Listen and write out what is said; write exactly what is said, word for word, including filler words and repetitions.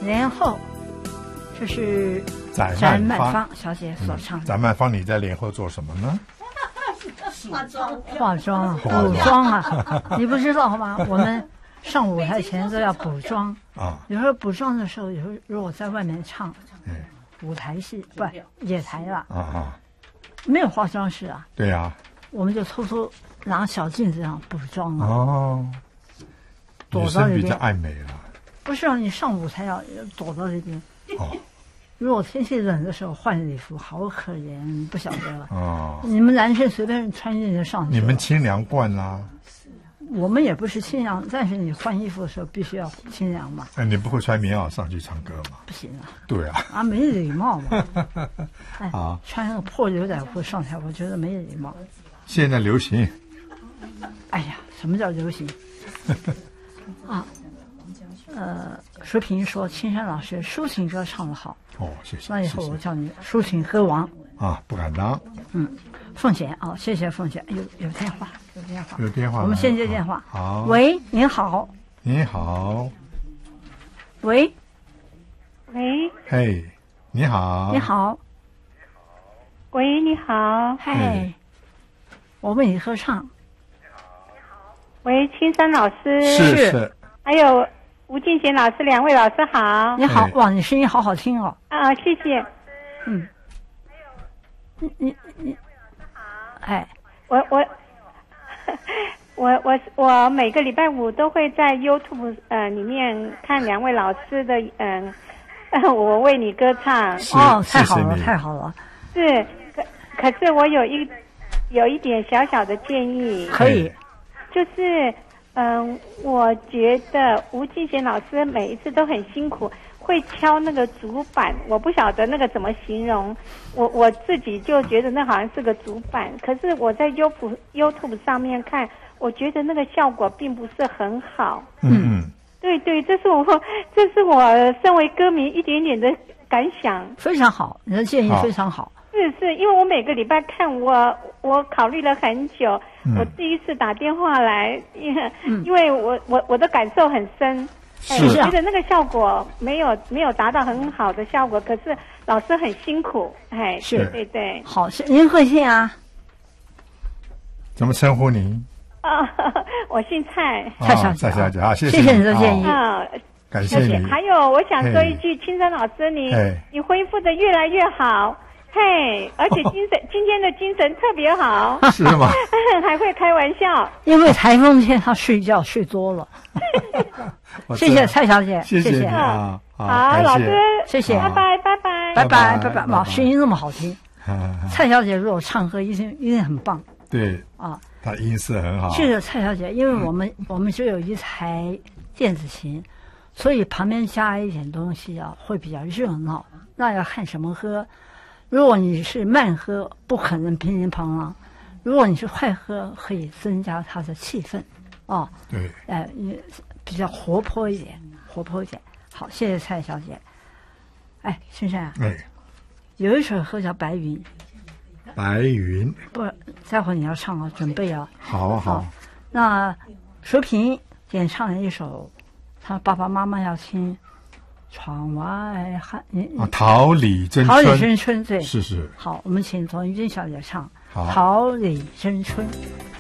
然后这是翟翟曼芳曼芳小姐所唱的。 翟曼芳，你在联合做什么呢？ 化妆，化妆啊， 化妆补妆啊，你不知道吗？我们上舞台前都要补妆啊。 有时候补妆的时候，有时候如果在外面唱， 嗯， 舞台戏不野台了啊啊， 没有化妆室啊。 对呀、啊， 我们就偷偷拿小镜子上补妆啊。 哦， 躲到里边女生比较爱美了。 不是啊，你上舞台要躲到这边。 哦。 如果天气冷的时候换礼服，好可怜，不晓得。 哦。 你们男生随便穿一件就上去了。 你们清凉惯啦。 我们也不是清凉，但是你换衣服的时候必须要清凉嘛。 哎，你不会穿棉袄上去唱歌吗？ 不行啊。 对啊。 啊，没礼貌嘛。哎， 啊， 穿那个破牛仔裤上台，我觉得没礼貌。 现在流行。 哎呀，什么叫流行？啊，呃，淑萍说青山老师抒情歌唱得好。 哦，谢谢。 那以后我叫你抒情歌王。 啊，不敢当。 嗯，凤姐啊、哦，谢谢凤姐。有有电话，有电话， 有电话。 我们先接电话。 好。 喂，您好。 你好。 喂。 喂。 嘿，你好。 你好。 喂，你好。 嗨。我为你合唱。 喂，青山老师。 是是。 还有吴敬贤老师，两位老师好。 你好，哇，你声音好好听哦。 啊，谢谢。 嗯。你你你，哎， 我我我我我每个礼拜五都会在 YouTube 呃里面看两位老师的嗯、呃，我为你歌唱。 哦，太好了，太好了。 是，可可是我有一有一点小小的建议。 可以。 就是嗯、呃，我觉得吴敬贤老师每一次都很辛苦。会敲那个竹板，我不晓得那个怎么形容，我我自己就觉得那好像是个竹板，可是我在 YouTube YouTube 上面看，我觉得那个效果并不是很好。 嗯， 对对，这是我这是我身为歌迷一点点的感想。 非常好，你的建议非常好。 是是，因为我每个礼拜看我我考虑了很久， 嗯、 我第一次打电话来，因为、嗯、因为我我我的感受很深。哎，我觉得那个效果没有没有达到很好的效果，可是老师很辛苦，哎， 是， 对对对。 好，是您贵姓啊？ 怎么称呼您？ 啊，我姓蔡， 蔡小姐， 蔡小姐啊，谢谢谢你的建议啊， 感谢你。 还有，我想说一句，青山老师，你你恢复的越来越好。嘿，而且精神、哦、今天的精神特别好， 是吗？ 还会开玩笑。 因为台风天他睡觉睡多了。谢谢蔡小姐， 谢谢谢啊！ 好，老师， 谢谢， 拜拜拜拜拜拜拜拜。哇，声音那么好听，蔡小姐如果唱歌一定一定很棒。 对啊， 她音色很好。 谢谢蔡小姐，因为我们、嗯、我们只有一台电子琴，所以旁边加一点东西啊，会比较热闹。那要看什么歌。如果你是慢喝，不可能乒乒乓乓；如果你是快喝，可以增加它的气氛，哦， 对， 呃，比较活泼一点，活泼一点。好，谢谢蔡小姐。哎，先生啊， 哎， 有一首歌叫《白云》， 白云， 不，待会儿你要唱啊，准备啊。 好啊，好。 那淑萍演唱了一首，他爸爸妈妈要听。窗外寒， 啊，桃李争春， 桃李争春，对， 是是。 好，我们请童玉珍小姐唱 《 桃李争春》。